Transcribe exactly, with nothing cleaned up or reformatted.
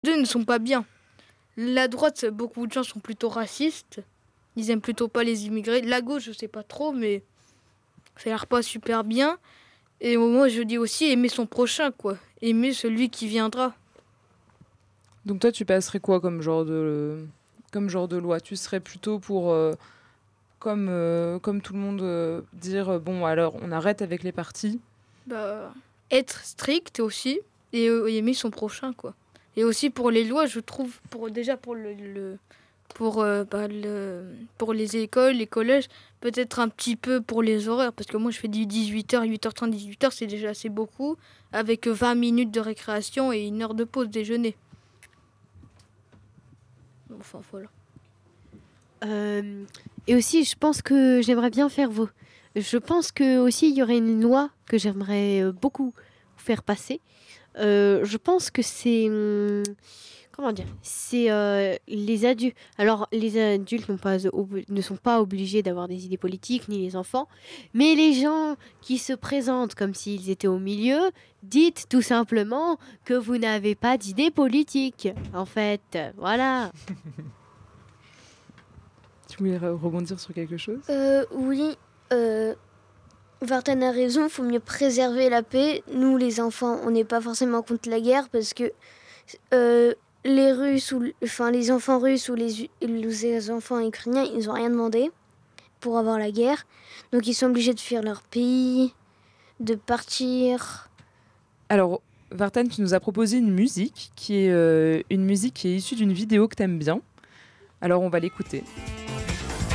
Deux ne sont pas bien. La droite, beaucoup de gens sont plutôt racistes. Ils aiment plutôt pas les immigrés. La gauche, je sais pas trop, mais ça a l'air pas super bien. Et moi, je dis aussi aimer son prochain, quoi. Aimer celui qui viendra. Donc toi, tu passerais quoi comme genre de, comme genre de loi? Tu serais plutôt pour, euh, comme, euh, comme tout le monde, euh, dire, euh, bon, alors, on arrête avec les partis. Bah, être strict aussi et euh, aimer son prochain, quoi. Et aussi pour les lois, je trouve, pour déjà pour le, le pour euh, bah, le pour les écoles, les collèges, peut-être un petit peu pour les horaires, parce que moi je fais du dix-huit heures, huit heures trente, dix-huit heures, c'est déjà assez beaucoup, avec vingt minutes de récréation et une heure de pause déjeuner. Enfin voilà. Euh, et aussi, je pense que j'aimerais bien faire vos. Je pense que aussi il y aurait une loi que j'aimerais euh, beaucoup faire passer. Euh, je pense que c'est hum, comment dire, c'est euh, les adultes. Alors les adultes n'ont pas ob- ne sont pas obligés d'avoir des idées politiques ni les enfants, mais les gens qui se présentent comme s'ils étaient au milieu, dites tout simplement que vous n'avez pas d'idées politiques. En fait, voilà. Tu voulais re- rebondir sur quelque chose? Euh, oui, euh, Vartan a raison, il faut mieux préserver la paix. Nous, les enfants, on n'est pas forcément contre la guerre parce que euh, les Russes, ou, enfin les enfants russes ou les, les enfants ukrainiens, ils n'ont rien demandé pour avoir la guerre. Donc ils sont obligés de fuir leur pays, de partir. Alors, Vartan, tu nous as proposé une musique qui est euh, une musique qui est issue d'une vidéo que t'aimes bien. Alors, on va l'écouter.